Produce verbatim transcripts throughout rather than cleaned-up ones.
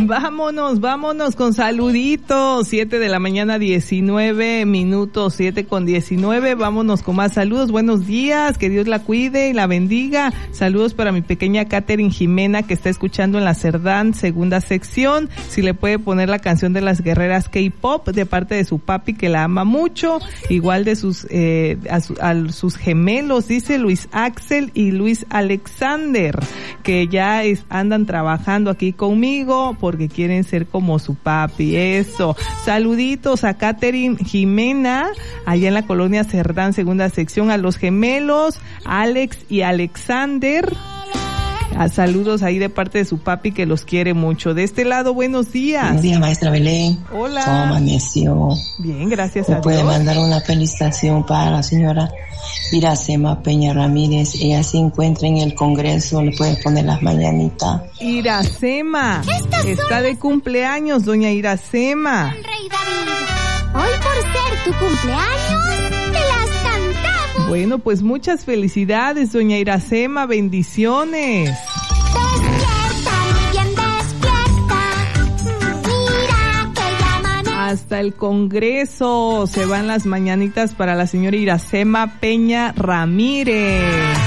Vámonos, vámonos con saluditos. Siete de la mañana, diecinueve minutos, siete con diecinueve. Vámonos con más saludos. Buenos días, que Dios la cuide y la bendiga. Saludos para mi pequeña Catherine Jimena, que está escuchando en la Cerdán, segunda sección. Si le puede poner la canción de las guerreras K-pop de parte de su papi, que la ama mucho. Igual de sus, eh, a, su, a sus gemelos, dice Luis Axel y Luis Alexander, que ya es, andan trabajando aquí conmigo porque quieren ser como su papi. Eso. Saluditos a Catherine Jimena, allá en la colonia Cerdán, segunda sección, a los gemelos Alex y Alexander. A saludos ahí de parte de su papi, que los quiere mucho. De este lado, buenos días. Buenos días, maestra Belén. Hola. ¿Cómo amaneció? Bien, gracias a Dios. ¿Me puede mandar una felicitación para la señora Iracema Peña Ramírez? Ella se encuentra en el Congreso, le puede poner las mañanitas. Iracema, está de cumpleaños, doña Iracema. Rey David, hoy por ser tu cumpleaños, te las cantamos. Bueno, pues muchas felicidades, doña Iracema, bendiciones. Despierta, muy bien despierta, mira que ya amanece. Hasta el Congreso se van las mañanitas para la señora Iracema Peña Ramírez.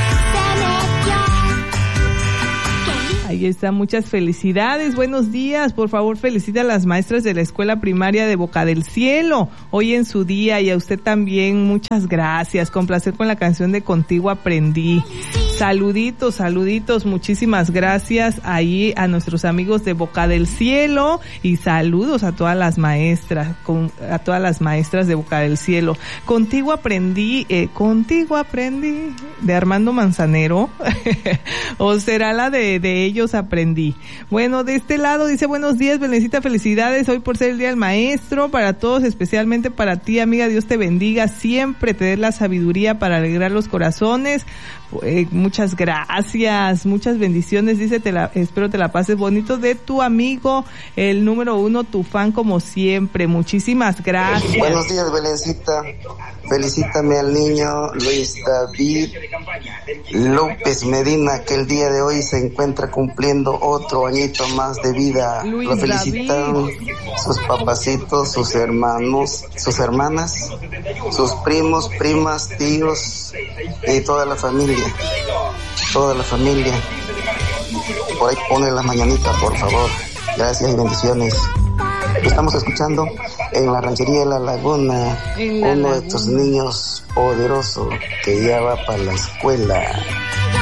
Ahí está, muchas felicidades, buenos días, por favor felicita a las maestras de la escuela primaria de Boca del Cielo, hoy en su día, y a usted también, muchas gracias, con placer con la canción de Contigo Aprendí. Saluditos, saluditos, muchísimas gracias ahí a nuestros amigos de Boca del Cielo, y saludos a todas las maestras, con, a todas las maestras de Boca del Cielo. Contigo Aprendí, eh, Contigo Aprendí, de Armando Manzanero, o será la de, de ellos aprendí. Bueno, de este lado dice, buenos días, Belencita, felicidades hoy por ser el Día del Maestro, para todos, especialmente para ti, amiga, Dios te bendiga, siempre te dé la sabiduría para alegrar los corazones. Eh, muchas gracias, muchas bendiciones, dice, te la, espero te la pases bonito, de tu amigo, el número uno, tu fan como siempre, muchísimas gracias. Buenos días, Belencita, felicítame al niño Luis David López Medina, que el día de hoy se encuentra cumpliendo otro añito más de vida. Luis Lo felicitan David, sus papacitos, sus hermanos, sus hermanas, sus primos, primas, tíos y toda la familia. Toda la familia. Por ahí pone las mañanitas, por favor. Gracias y bendiciones. Estamos escuchando en la ranchería de La Laguna, en la uno laguna. de estos niños poderosos que ya va para la escuela.